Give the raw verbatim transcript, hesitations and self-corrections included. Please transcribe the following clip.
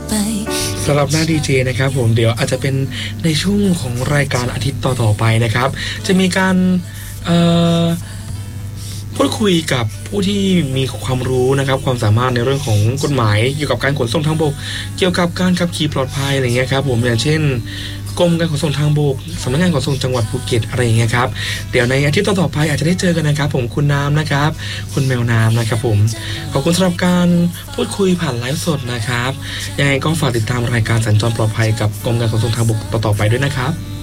ไปสำหรับหน้าดีเจนะครับผมเดี๋ยวอาจจะเป็นในช่วงของรายการอาทิตย์ต่อๆไปนะครับจะมีการเอ่อพูดคุยกับผู้ที่มีความรู้นะครับความสามารถในเรื่องของกฎหมายเกี่ยวกับการขนส่งทางบกเกี่ยวกับการขับขี่ปลอดภัยอะไรเงี้ยครับผมอย่างเช่นกรมการขนส่งทางบกสำนักงานขนส่งจังหวัดภูเก็ตอะไรอย่างเงี้ยครับเดี๋ยวในอาทิตย์ต่อๆไปอาจจะได้เจอกันนะครับผมคุณน้ำนะครับคุณแมวน้ำนะครับผมขอบคุณสำหรับการพูดคุยผ่านไลฟ์สดนะครับยังไงก็ฝากติดตามรายการสัญจรปลอดภัยกับกรมการขนส่งทางบกต่อๆไปด้วยนะครับ